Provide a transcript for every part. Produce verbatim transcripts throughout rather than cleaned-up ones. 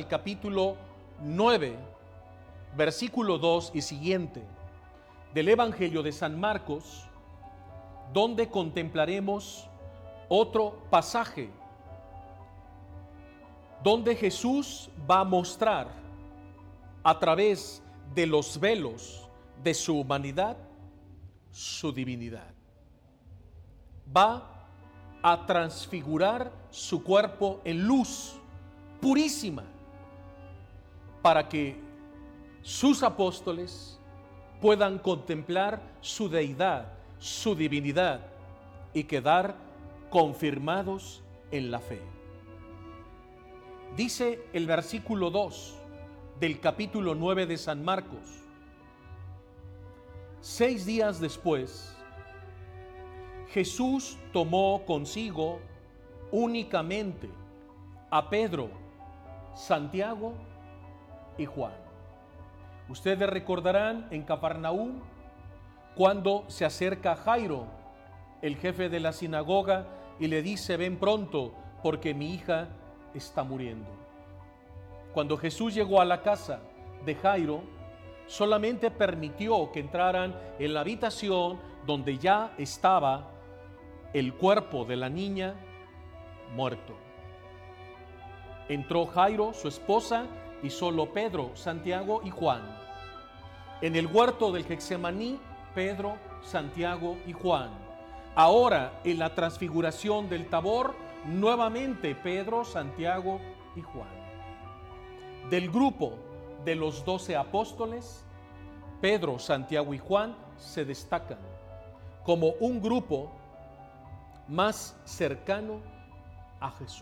al capítulo nueve, versículo dos y siguiente del Evangelio de San Marcos, donde contemplaremos otro pasaje donde Jesús va a mostrar a través de los velos de su humanidad su divinidad. Va a transfigurar su cuerpo en luz purísima para que sus apóstoles puedan contemplar su deidad, su divinidad y quedar confirmados en la fe. Dice el versículo dos del capítulo nueve de San Marcos: Seis días después, Jesús tomó consigo únicamente a Pedro, Santiago y Juan. Ustedes recordarán en Cafarnaúm cuando se acerca Jairo, el jefe de la sinagoga, y le dice: ven pronto porque mi hija está muriendo. Cuando Jesús llegó a la casa de Jairo, solamente permitió que entraran en la habitación donde ya estaba el cuerpo de la niña muerto. Entró Jairo, su esposa, y solo Pedro, Santiago y Juan. En el huerto del Getsemaní, Pedro, Santiago y Juan. Ahora, en la transfiguración del Tabor, nuevamente Pedro, Santiago y Juan. Del grupo de los doce apóstoles, Pedro, Santiago y Juan se destacan como un grupo más cercano a Jesús.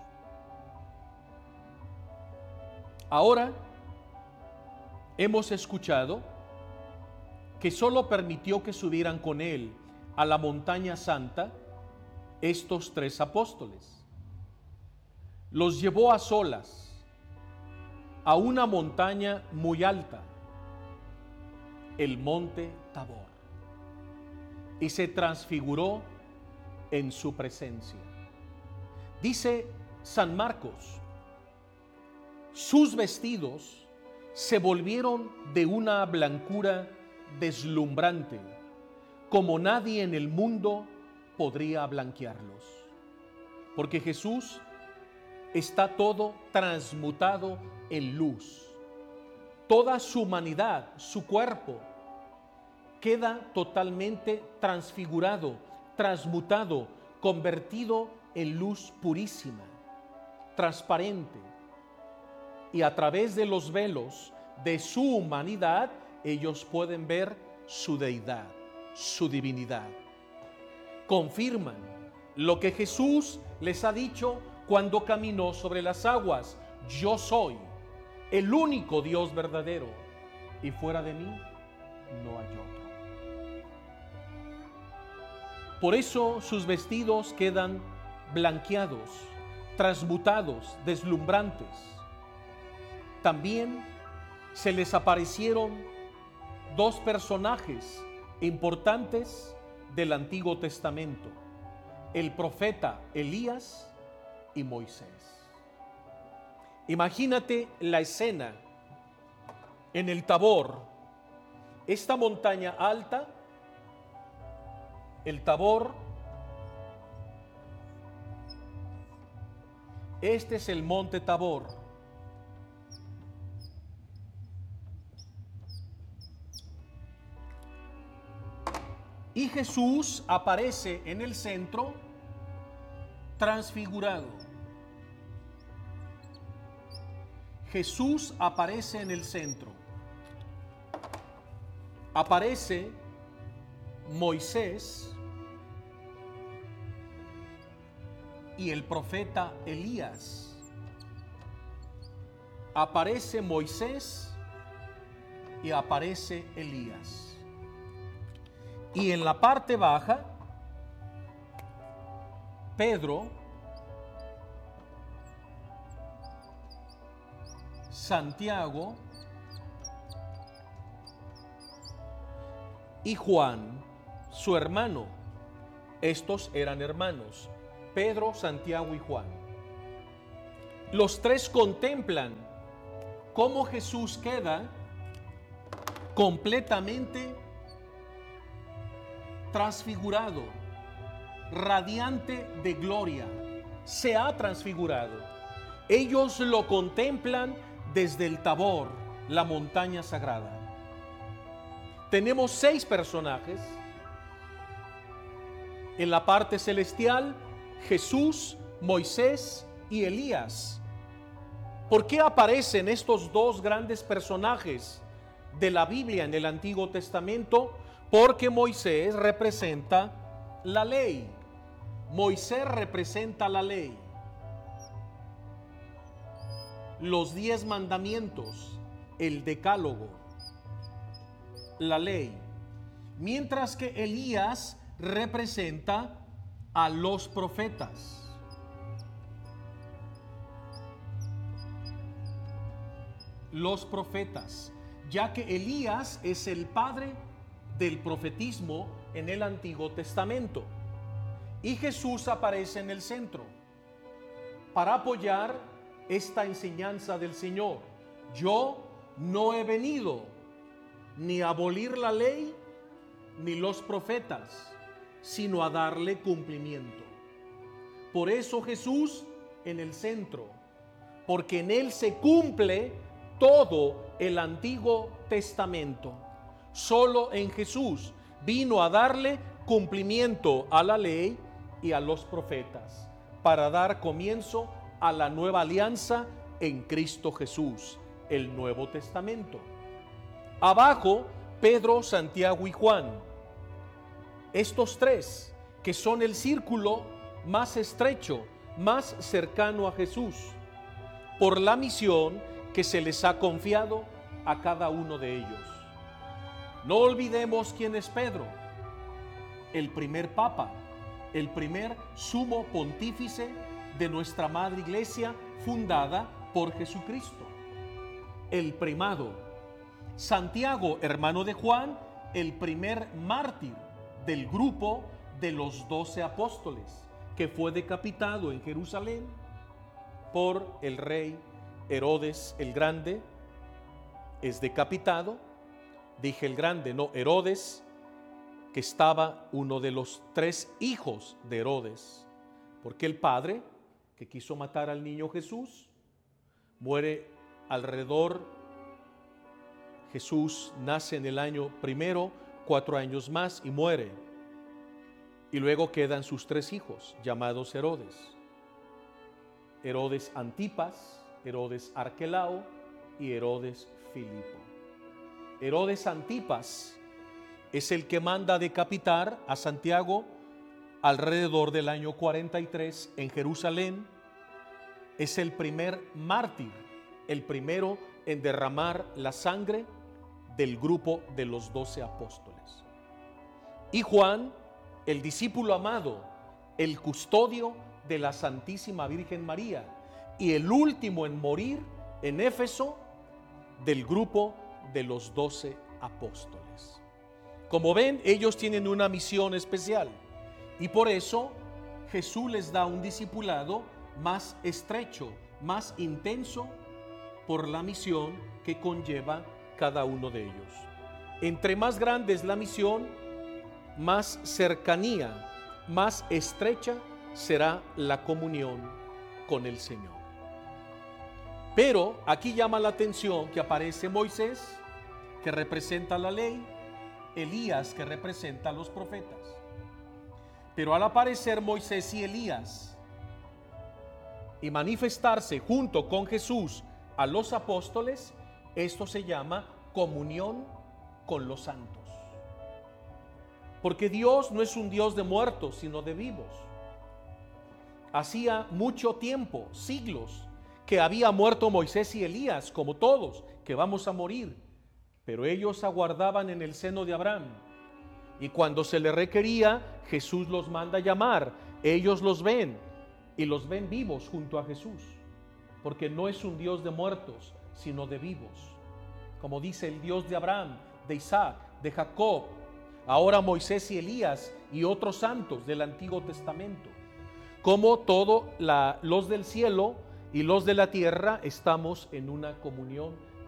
Ahora hemos escuchado que solo permitió que subieran con él a la montaña santa estos tres apóstoles. Los llevó a solas a una montaña muy alta, el monte Tabor, y se transfiguró en su presencia. Dice San Marcos: sus vestidos se volvieron de una blancura deslumbrante, como nadie en el mundo podría blanquearlos, porque Jesús está todo transmutado en luz. Toda su humanidad, su cuerpo, queda totalmente transfigurado, transmutado, convertido en luz purísima, transparente. Y a través de los velos de su humanidad, ellos pueden ver su deidad, su divinidad. Confirman lo que Jesús les ha dicho cuando caminó sobre las aguas: yo soy el único Dios verdadero, y fuera de mí no hay otro. Por eso sus vestidos quedan blanqueados, transmutados, deslumbrantes. También se les aparecieron dos personajes importantes del Antiguo Testamento: el profeta Elías y Moisés. Imagínate la escena en el Tabor, esta montaña alta, el Tabor. Este es el monte Tabor. Y Jesús aparece en el centro, transfigurado. Jesús aparece en el centro. Aparece Moisés y el profeta Elías. Aparece Moisés y aparece Elías. Y en la parte baja, Pedro, Santiago y Juan, su hermano. Estos eran hermanos, Pedro, Santiago y Juan. Los tres contemplan cómo Jesús queda completamente transfigurado, radiante de gloria. Se ha transfigurado. Ellos lo contemplan desde el Tabor, la montaña sagrada. Tenemos seis personajes. En la parte celestial, Jesús, Moisés y Elías. ¿Por qué aparecen estos dos grandes personajes de la Biblia en el Antiguo Testamento? Porque Moisés representa la ley. Moisés representa la ley. Los diez mandamientos, el decálogo, la ley. Mientras que Elías representa a los profetas. Los profetas, ya que Elías es el padre del profetismo en el Antiguo Testamento. Y Jesús aparece en el centro para apoyar esta enseñanza del Señor. Yo no he venido ni a abolir la ley ni los profetas, sino a darle cumplimiento. Por eso Jesús en el centro, porque en Él se cumple todo el Antiguo Testamento. Solo en Jesús vino a darle cumplimiento a la ley y a los profetas, para dar comienzo a la nueva alianza en Cristo Jesús, el Nuevo Testamento. Abajo, Pedro, Santiago y Juan. Estos tres, que son el círculo más estrecho, más cercano a Jesús, por la misión que se les ha confiado a cada uno de ellos. No olvidemos quién es Pedro, el primer papa, el primer sumo pontífice de nuestra madre iglesia fundada por Jesucristo, el primado. Santiago, hermano de Juan, el primer mártir del grupo de los doce apóstoles, que fue decapitado en Jerusalén por el rey Herodes el Grande. Es decapitado, dije el Grande, no, Herodes, que estaba uno de los tres hijos de Herodes, porque el padre, que quiso matar al niño Jesús, muere alrededor. Jesús nace en el año primero, cuatro años más, y muere. Y luego quedan sus tres hijos, llamados Herodes. Herodes Antipas, Herodes Arquelao y Herodes Filipo. Herodes Antipas es el que manda decapitar a Santiago alrededor del año cuarenta y tres en Jerusalén. Es el primer mártir, el primero en derramar la sangre del grupo de los doce apóstoles. Y Juan, el discípulo amado, el custodio de la Santísima Virgen María y el último en morir en Éfeso del grupo de los doce apóstoles. Como ven, ellos tienen una misión especial y por eso Jesús les da un discipulado más estrecho, más intenso, por la misión que conlleva cada uno de ellos. Entre más grande es la misión, más cercanía, más estrecha será la comunión con el Señor. Pero aquí llama la atención que aparece Moisés, que representa la ley, Elías, que representa a los profetas. Pero al aparecer Moisés y Elías y manifestarse junto con Jesús a los apóstoles, esto se llama comunión con los santos. Porque Dios no es un Dios de muertos, sino de vivos. Hacía mucho tiempo, siglos, que había muerto Moisés y Elías, como todos, que vamos a morir. Pero ellos aguardaban en el seno de Abraham. Y cuando se les requería, Jesús los manda a llamar. Ellos los ven y los ven vivos junto a Jesús. Porque no es un Dios de muertos, sino de vivos. Como dice el Dios de Abraham, de Isaac, de Jacob, ahora Moisés y Elías y otros santos del Antiguo Testamento. Como todos los del cielo y los de la tierra estamos en una comunión